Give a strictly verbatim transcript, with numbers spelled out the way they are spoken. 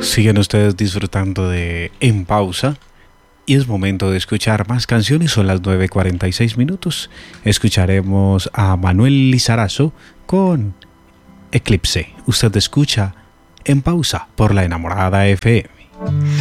Siguen ustedes disfrutando de En Pausa y es momento de escuchar más canciones. Son las nueve cuarenta y seis minutos. Escucharemos a Manuel Lizarazo con Eclipse. Usted escucha En Pausa por La Enamorada F M.